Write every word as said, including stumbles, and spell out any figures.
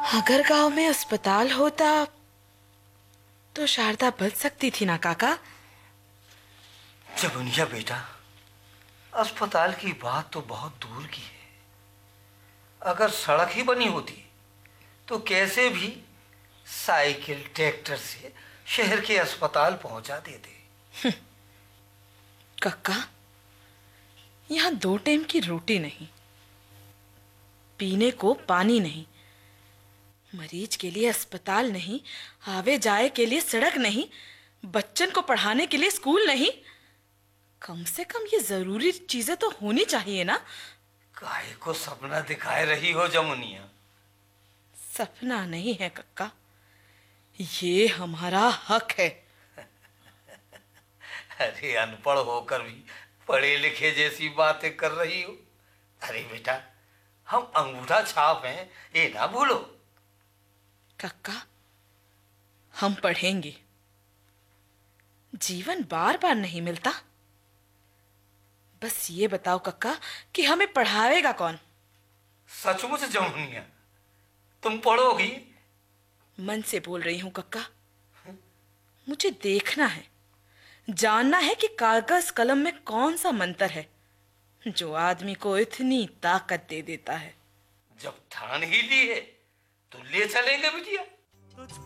अगर गांव में अस्पताल होता तो शारदा बच सकती थी ना काका। जमुनिया बेटा, अस्पताल की बात तो बहुत दूर की है। अगर सड़क ही बनी होती तो कैसे भी साइकिल ट्रैक्टर से शहर के अस्पताल पहुंचा देते। काका, यहाँ दो टाइम की रोटी नहीं, पीने को पानी नहीं, मरीज के लिए अस्पताल नहीं, आवे जाए के लिए सड़क नहीं, बच्चन को पढ़ाने के लिए स्कूल नहीं। कम से कम ये जरूरी चीजें तो होनी चाहिए ना। काहे को सपना दिखाए रही हो जमुनिया? सपना नहीं है कक्का, ये हमारा हक है। अरे अनपढ़ होकर भी पढ़े लिखे जैसी बातें कर रही हो। अरे बेटा, हम अंगूठा छाप हैं, ये ना भूलो। कक्का, हम पढ़ेंगे। जीवन बार बार नहीं मिलता। बस ये बताओ कक्का कि हमें पढ़ाएगा कौन? सचमुच जमुनिया, तुम पढ़ोगी? मन से बोल रही हूं कक्का। मुझे देखना है, जानना है कि कागज कलम में कौन सा मंत्र है जो आदमी को इतनी ताकत दे देता है। जब ठान ही ली है तो ले चलेंगे बिटिया।